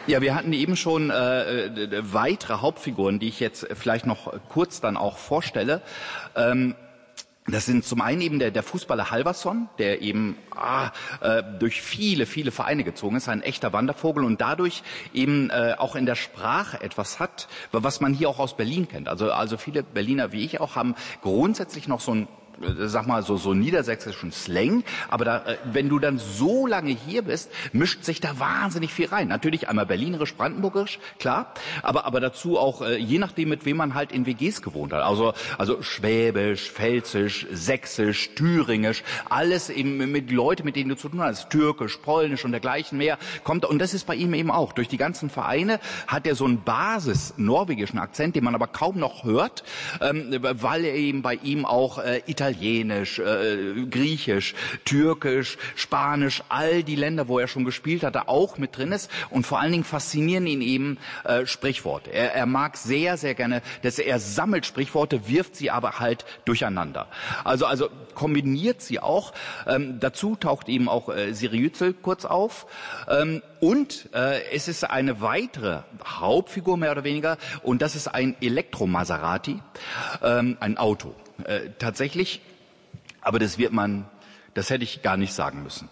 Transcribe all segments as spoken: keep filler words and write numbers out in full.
Ja, wir hatten eben schon äh, weitere Hauptfiguren, die ich jetzt vielleicht noch kurz dann auch vorstelle. Ähm, Das sind zum einen eben der, der Fußballer Halvarsson, der eben ah, äh, durch viele, viele Vereine gezogen ist, ein echter Wandervogel und dadurch eben äh, auch in der Sprache etwas hat, was man hier auch aus Berlin kennt. Also, also viele Berliner wie ich auch haben grundsätzlich noch so ein sag mal so so niedersächsischen Slang, aber da, wenn du dann so lange hier bist, mischt sich da wahnsinnig viel rein. Natürlich einmal berlinerisch, brandenburgisch, klar, aber aber dazu auch je nachdem, mit wem man halt in W Gs gewohnt hat. Also also schwäbisch, pfälzisch, sächsisch, thüringisch, alles eben mit Leuten, mit denen du zu tun hast, türkisch, polnisch und dergleichen mehr kommt, und das ist bei ihm eben auch. Durch die ganzen Vereine hat er so einen Basis norwegischen Akzent, den man aber kaum noch hört, ähm, weil er eben bei ihm auch äh, Italienisch Italienisch, äh, Griechisch, Türkisch, Spanisch, all die Länder, wo er schon gespielt hatte, auch mit drin ist. Und vor allen Dingen faszinieren ihn eben äh, Sprichworte. Er, er mag sehr, sehr gerne, dass er sammelt Sprichworte, wirft sie aber halt durcheinander. Also, also kombiniert sie auch. Ähm, dazu taucht eben auch äh, Siri Yücel kurz auf. Ähm, und äh, es ist eine weitere Hauptfigur mehr oder weniger, und das ist ein Elektro-Maserati, ähm, ein Auto. Äh, tatsächlich, aber das wird man, das hätte ich gar nicht sagen müssen.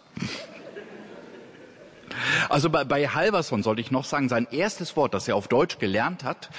Also bei, bei Halvarsson sollte ich noch sagen, sein erstes Wort, das er auf Deutsch gelernt hat,